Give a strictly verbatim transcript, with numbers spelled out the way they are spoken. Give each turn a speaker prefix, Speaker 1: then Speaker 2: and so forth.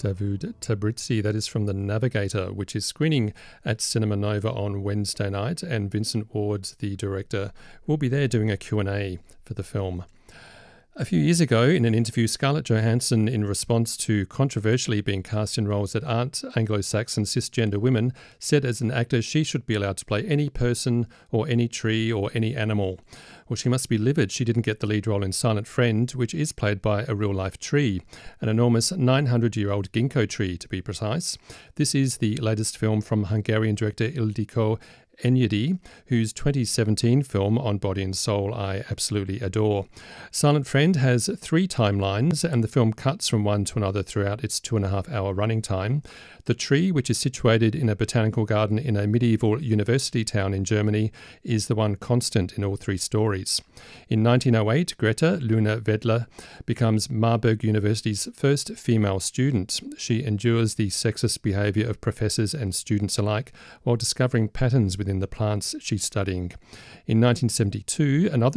Speaker 1: Davud Tabrizi. That is from The Navigator, which is screening at Cinema Nova on Wednesday night, and Vincent Ward, the director, will be there doing a Q and A for the film. A few years ago, in an interview, Scarlett Johansson, in response to controversially being cast in roles that aren't Anglo-Saxon cisgender women, said as an actor she should be allowed to play any person or any tree or any animal. Well, she must be livid she didn't get the lead role in Silent Friend, which is played by a real-life tree, an enormous nine hundred year old ginkgo tree, to be precise. This is the latest film from Hungarian director Ildikó Enyedi, whose twenty seventeen film On Body and Soul I absolutely adore. Silent Friend has three timelines, and the film cuts from one to another throughout its two and a half hour running time. The tree, which is situated in a botanical garden in a medieval university town in Germany, is the one constant in all three stories. In nineteen oh eight, Greta Luna Wedler becomes Marburg University's first female student. She endures the sexist behaviour of professors and students alike while discovering patterns within the plants she's studying. In nineteen seventy-two, another